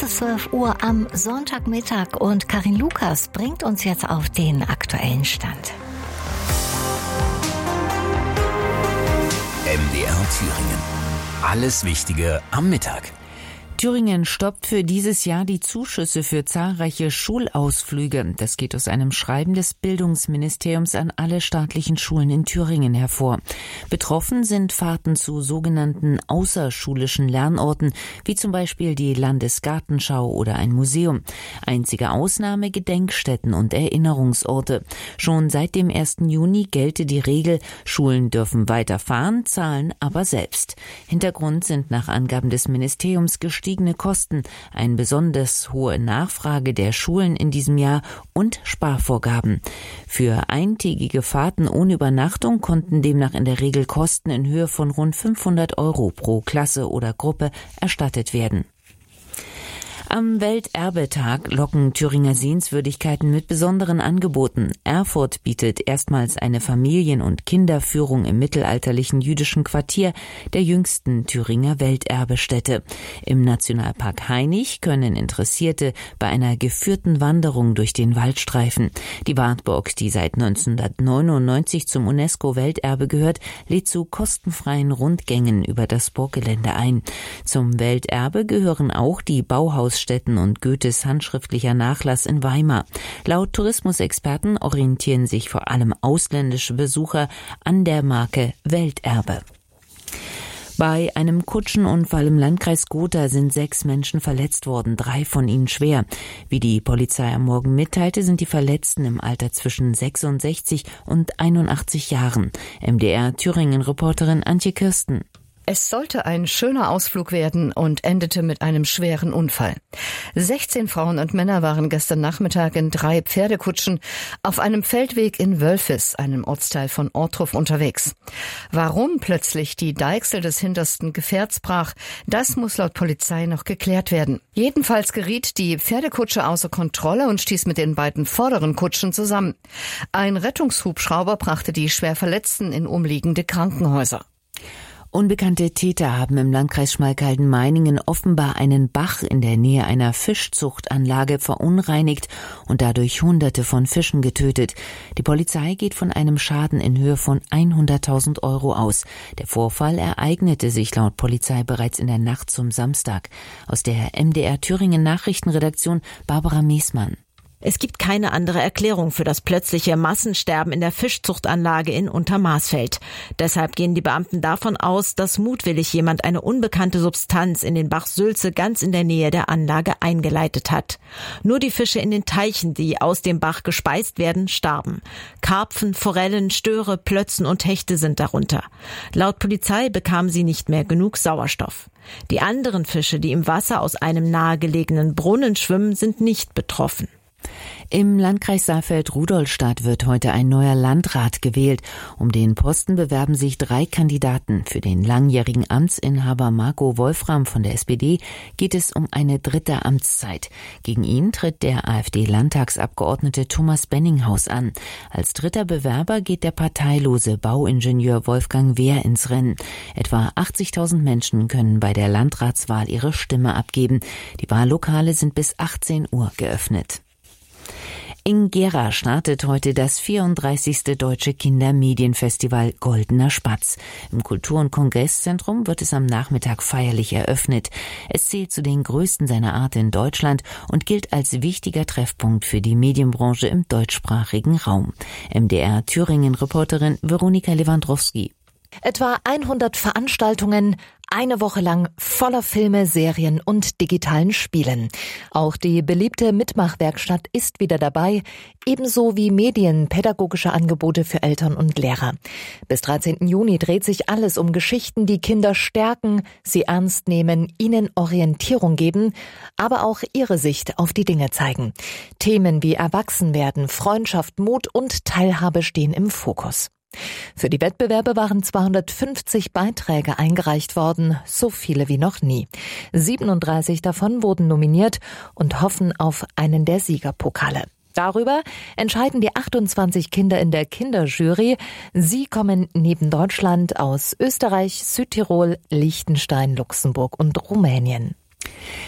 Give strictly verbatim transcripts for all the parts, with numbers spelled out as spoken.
ist zwölf Uhr am Sonntagmittag und Karin Lukas bringt uns jetzt auf den aktuellen Stand. M D R Thüringen. Alles Wichtige am Mittag. Thüringen stoppt für dieses Jahr die Zuschüsse für zahlreiche Schulausflüge. Das geht aus einem Schreiben des Bildungsministeriums an alle staatlichen Schulen in Thüringen hervor. Betroffen sind Fahrten zu sogenannten außerschulischen Lernorten, wie zum Beispiel die Landesgartenschau oder ein Museum. Einzige Ausnahme Gedenkstätten und Erinnerungsorte. Schon seit dem ersten Juni gelte die Regel, Schulen dürfen weiterfahren, zahlen aber selbst. Hintergrund sind nach Angaben des Ministeriums gestiegene Kosten, eine besonders hohe Nachfrage der Schulen in diesem Jahr und Sparvorgaben. Für eintägige Fahrten ohne Übernachtung konnten demnach in der Regel Kosten in Höhe von rund fünfhundert Euro pro Klasse oder Gruppe erstattet werden. Am Welterbetag locken Thüringer Sehenswürdigkeiten mit besonderen Angeboten. Erfurt bietet erstmals eine Familien- und Kinderführung im mittelalterlichen jüdischen Quartier der jüngsten Thüringer Welterbestätte. Im Nationalpark Hainich können Interessierte bei einer geführten Wanderung durch den Waldstreifen. Die Wartburg, die seit neunzehnhundertneunundneunzig zum UNESCO-Welterbe gehört, lädt zu kostenfreien Rundgängen über das Burggelände ein. Zum Welterbe gehören auch die Bauhaus Städten und Goethes handschriftlicher Nachlass in Weimar. Laut Tourismusexperten orientieren sich vor allem ausländische Besucher an der Marke Welterbe. Bei einem Kutschenunfall im Landkreis Gotha sind sechs Menschen verletzt worden, drei von ihnen schwer. Wie die Polizei am Morgen mitteilte, sind die Verletzten im Alter zwischen sechsundsechzig und einundachtzig Jahren. M D R Thüringen-Reporterin Antje Kirsten. Es sollte ein schöner Ausflug werden und endete mit einem schweren Unfall. sechzehn Frauen und Männer waren gestern Nachmittag in drei Pferdekutschen auf einem Feldweg in Wölfis, einem Ortsteil von Ortruf, unterwegs. Warum plötzlich die Deichsel des hintersten Gefährts brach, das muss laut Polizei noch geklärt werden. Jedenfalls geriet die Pferdekutsche außer Kontrolle und stieß mit den beiden vorderen Kutschen zusammen. Ein Rettungshubschrauber brachte die Schwerverletzten in umliegende Krankenhäuser. Unbekannte Täter haben im Landkreis Schmalkalden-Meiningen offenbar einen Bach in der Nähe einer Fischzuchtanlage verunreinigt und dadurch Hunderte von Fischen getötet. Die Polizei geht von einem Schaden in Höhe von hunderttausend Euro aus. Der Vorfall ereignete sich laut Polizei bereits in der Nacht zum Samstag. Aus der M D R Thüringen Nachrichtenredaktion Barbara Miesmann. Es gibt keine andere Erklärung für das plötzliche Massensterben in der Fischzuchtanlage in Untermaßfeld. Deshalb gehen die Beamten davon aus, dass mutwillig jemand eine unbekannte Substanz in den Bach Sülze ganz in der Nähe der Anlage eingeleitet hat. Nur die Fische in den Teichen, die aus dem Bach gespeist werden, starben. Karpfen, Forellen, Störe, Plötzen und Hechte sind darunter. Laut Polizei bekamen sie nicht mehr genug Sauerstoff. Die anderen Fische, die im Wasser aus einem nahegelegenen Brunnen schwimmen, sind nicht betroffen. Im Landkreis Saalfeld-Rudolstadt wird heute ein neuer Landrat gewählt. Um den Posten bewerben sich drei Kandidaten. Für den langjährigen Amtsinhaber Marco Wolfram von der S P D geht es um eine dritte Amtszeit. Gegen ihn tritt der AfD-Landtagsabgeordnete Thomas Benninghaus an. Als dritter Bewerber geht der parteilose Bauingenieur Wolfgang Wehr ins Rennen. Etwa achtzigtausend Menschen können bei der Landratswahl ihre Stimme abgeben. Die Wahllokale sind bis achtzehn Uhr geöffnet. In Gera startet heute das vierunddreißigste Deutsche Kindermedienfestival Goldener Spatz. Im Kultur- und Kongresszentrum wird es am Nachmittag feierlich eröffnet. Es zählt zu den größten seiner Art in Deutschland und gilt als wichtiger Treffpunkt für die Medienbranche im deutschsprachigen Raum. M D R Thüringen-Reporterin Veronika Lewandowski. Etwa hundert Veranstaltungen, eine Woche lang voller Filme, Serien und digitalen Spielen. Auch die beliebte Mitmachwerkstatt ist wieder dabei, ebenso wie medienpädagogische Angebote für Eltern und Lehrer. Bis dreizehnten Juni dreht sich alles um Geschichten, die Kinder stärken, sie ernst nehmen, ihnen Orientierung geben, aber auch ihre Sicht auf die Dinge zeigen. Themen wie Erwachsenwerden, Freundschaft, Mut und Teilhabe stehen im Fokus. Für die Wettbewerbe waren zweihundertfünfzig Beiträge eingereicht worden, so viele wie noch nie. siebenunddreißig davon wurden nominiert und hoffen auf einen der Siegerpokale. Darüber entscheiden die achtundzwanzig Kinder in der Kinderjury. Sie kommen neben Deutschland aus Österreich, Südtirol, Liechtenstein, Luxemburg und Rumänien.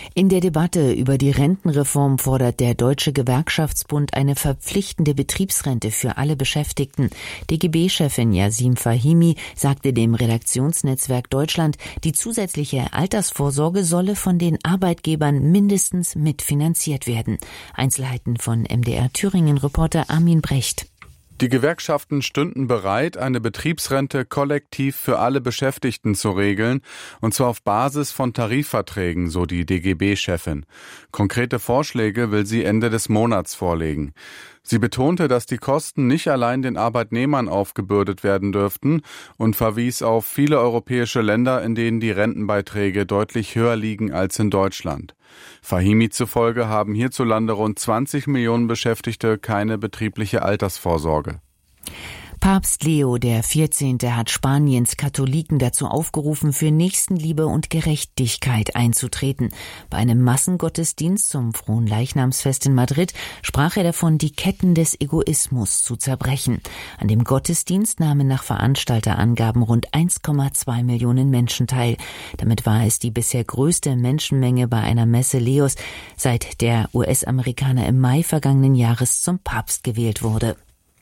In der Debatte über die Rentenreform fordert der Deutsche Gewerkschaftsbund eine verpflichtende Betriebsrente für alle Beschäftigten. D G B-Chefin Yasim Fahimi sagte dem Redaktionsnetzwerk Deutschland, die zusätzliche Altersvorsorge solle von den Arbeitgebern mindestens mitfinanziert werden. Einzelheiten von M D R Thüringen-Reporter Armin Brecht. Die Gewerkschaften stünden bereit, eine Betriebsrente kollektiv für alle Beschäftigten zu regeln, und zwar auf Basis von Tarifverträgen, so die D G B-Chefin. Konkrete Vorschläge will sie Ende des Monats vorlegen. Sie betonte, dass die Kosten nicht allein den Arbeitnehmern aufgebürdet werden dürften und verwies auf viele europäische Länder, in denen die Rentenbeiträge deutlich höher liegen als in Deutschland. Fahimi zufolge haben hierzulande rund zwanzig Millionen Beschäftigte keine betriebliche Altersvorsorge. Papst Leo der vierzehnte hat Spaniens Katholiken dazu aufgerufen, für Nächstenliebe und Gerechtigkeit einzutreten. Bei einem Massengottesdienst zum Fronleichnamsfest in Madrid sprach er davon, die Ketten des Egoismus zu zerbrechen. An dem Gottesdienst nahmen nach Veranstalterangaben rund eins Komma zwei Millionen Menschen teil. Damit war es die bisher größte Menschenmenge bei einer Messe Leos, seit der U S-Amerikaner im Mai vergangenen Jahres zum Papst gewählt wurde.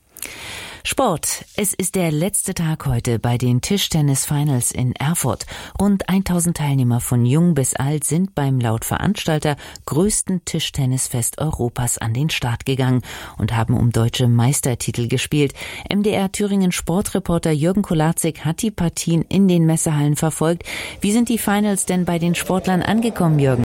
Sport. Es ist der letzte Tag heute bei den Tischtennis-Finals in Erfurt. Rund tausend Teilnehmer von jung bis alt sind beim laut Veranstalter größten Tischtennisfest Europas an den Start gegangen und haben um deutsche Meistertitel gespielt. M D R Thüringen Sportreporter Jürgen Kolazik hat die Partien in den Messehallen verfolgt. Wie sind die Finals denn bei den Sportlern angekommen, Jürgen?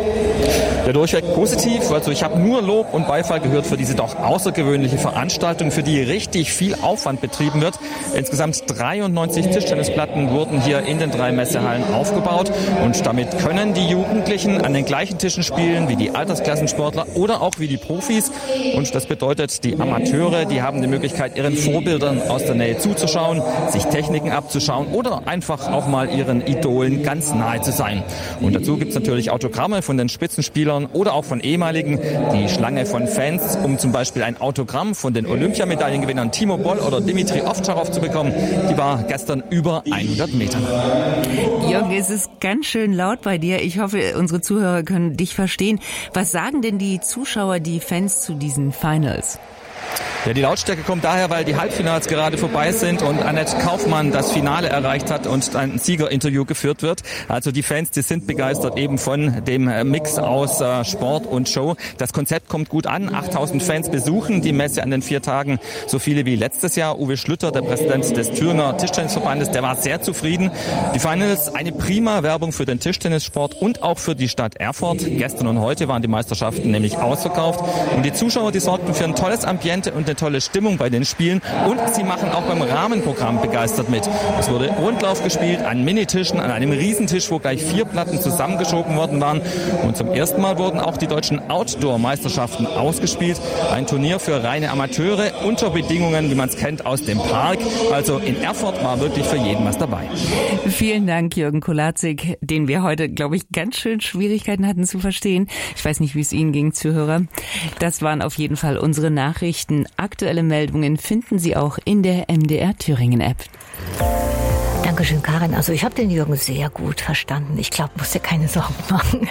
Der Durchweg positiv, also ich habe nur Lob und Beifall gehört für diese doch außergewöhnliche Veranstaltung, für die richtig viel Aufwand betrieben wird. Insgesamt dreiundneunzig Tischtennisplatten wurden hier in den drei Messehallen aufgebaut und damit können die Jugendlichen an den gleichen Tischen spielen wie die Altersklassensportler oder auch wie die Profis. Und das bedeutet, die Amateure, die haben die Möglichkeit, ihren Vorbildern aus der Nähe zuzuschauen, sich Techniken abzuschauen oder einfach auch mal ihren Idolen ganz nahe zu sein. Und dazu gibt es natürlich Autogramme von den Spitzenspielern oder auch von ehemaligen. Die Schlange von Fans, um zum Beispiel ein Autogramm von den Olympiamedaillengewinnern Timo Boll oder Dimitri Ovtcharov zu bekommen, die war gestern über hundert Metern. Jürgen, es ist ganz schön laut bei dir. Ich hoffe, unsere Zuhörer können dich verstehen. Was sagen denn die Zuschauer, die Fans zu diesen Finals? Ja, die Lautstärke kommt daher, weil die Halbfinals gerade vorbei sind und Annette Kaufmann das Finale erreicht hat und ein Siegerinterview geführt wird. Also die Fans, die sind begeistert eben von dem Mix aus äh, Sport und Show. Das Konzept kommt gut an. achttausend Fans besuchen die Messe an den vier Tagen, so viele wie letztes Jahr. Uwe Schlüter, der Präsident des Thüringer Tischtennisverbandes, der war sehr zufrieden. Die Finals, eine prima Werbung für den Tischtennissport und auch für die Stadt Erfurt. Gestern und heute waren die Meisterschaften nämlich ausverkauft. Und die Zuschauer, die sorgten für ein tolles Ambiente und eine tolle Stimmung bei den Spielen, und sie machen auch beim Rahmenprogramm begeistert mit. Es wurde Rundlauf gespielt an Minitischen, an einem Riesentisch, wo gleich vier Platten zusammengeschoben worden waren, und zum ersten Mal wurden auch die deutschen Outdoor-Meisterschaften ausgespielt. Ein Turnier für reine Amateure unter Bedingungen, wie man es kennt aus dem Park. Also in Erfurt war wirklich für jeden was dabei. Vielen Dank, Jürgen Kolazik, den wir heute, glaube ich, ganz schön Schwierigkeiten hatten zu verstehen. Ich weiß nicht, wie es Ihnen ging, Zuhörer. Das waren auf jeden Fall unsere Nachrichten. Aktuelle Meldungen finden Sie auch in der M D R Thüringen App. Dankeschön, Karin. Also ich habe den Jürgen sehr gut verstanden. Ich glaube, musst dir keine Sorgen machen.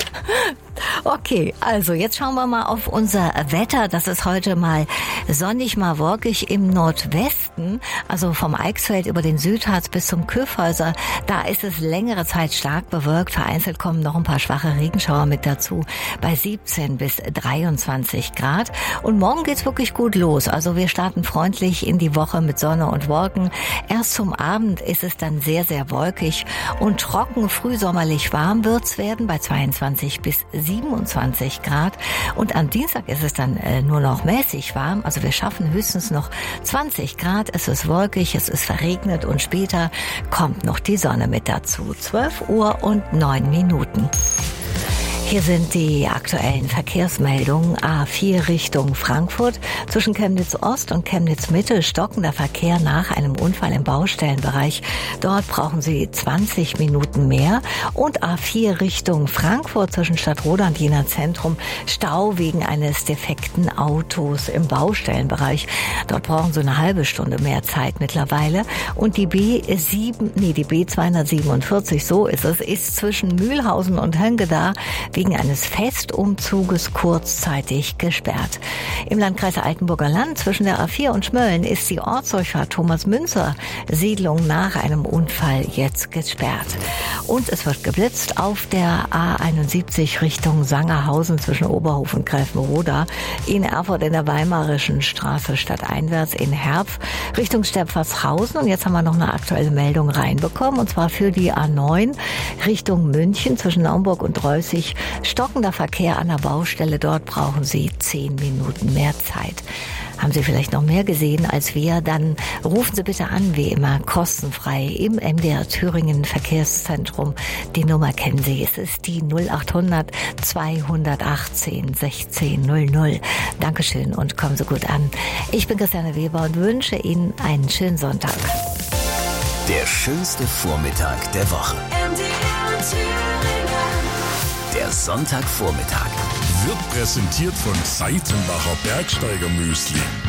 Okay, also jetzt schauen wir mal auf unser Wetter. Das ist heute mal sonnig, mal wolkig im Nordwesten, also vom Eichsfeld über den Südharz bis zum Kyffhäuser. Da ist es längere Zeit stark bewölkt. Vereinzelt kommen noch ein paar schwache Regenschauer mit dazu bei siebzehn bis dreiundzwanzig Grad. Und morgen geht's wirklich gut los. Also wir starten freundlich in die Woche mit Sonne und Wolken. Erst zum Abend ist es dann sehr, sehr wolkig und trocken. Frühsommerlich warm wird's werden bei zweiundzwanzig bis siebenundzwanzig Grad. Und am Dienstag ist es dann äh, nur noch mäßig warm. Also wir schaffen höchstens noch zwanzig Grad. Es ist wolkig, es ist verregnet und später kommt noch die Sonne mit dazu. zwölf Uhr und neun Minuten. Hier sind die aktuellen Verkehrsmeldungen. A vier Richtung Frankfurt. Zwischen Chemnitz Ost und Chemnitz Mitte stockender Verkehr nach einem Unfall im Baustellenbereich. Dort brauchen Sie zwanzig Minuten mehr. Und A vier Richtung Frankfurt zwischen Stadtroda und Jena Zentrum. Stau wegen eines defekten Autos im Baustellenbereich. Dort brauchen Sie eine halbe Stunde mehr Zeit mittlerweile. Und die B sieben, nee, die B zweihundertsiebenundvierzig, so ist es, ist zwischen Mühlhausen und Höngeda wegen eines Festumzuges kurzzeitig gesperrt. Im Landkreis Altenburger Land zwischen der A vier und Schmölln ist die Ortsdurchfahrt Thomas-Münzer-Siedlung nach einem Unfall jetzt gesperrt. Und es wird geblitzt auf der A einundsiebzig Richtung Sangerhausen zwischen Oberhof und Gräfenroda, in Erfurt in der Weimarischen Straße stadteinwärts, in Herpf Richtung Stepfershausen. Und jetzt haben wir noch eine aktuelle Meldung reinbekommen, und zwar für die A neun Richtung München zwischen Naumburg und Reußig. Stockender Verkehr an der Baustelle, dort brauchen Sie zehn Minuten mehr Zeit. Haben Sie vielleicht noch mehr gesehen als wir? Dann rufen Sie bitte an, wie immer, kostenfrei im M D R Thüringen Verkehrszentrum. Die Nummer kennen Sie, es ist die null acht hundert zweihundertachtzehn sechzehn null null. Dankeschön und kommen Sie gut an. Ich bin Christiane Weber und wünsche Ihnen einen schönen Sonntag. Der schönste Vormittag der Woche. M D R Thüringen. Der Sonntagvormittag. Wird präsentiert von Seitenbacher Bergsteiger Müsli.